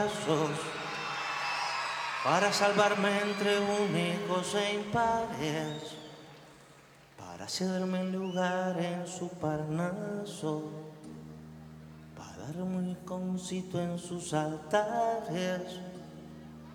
para salvarme entre únicos e impares, para cederme el lugar en su Parnaso, para darme un iconcito en sus altares.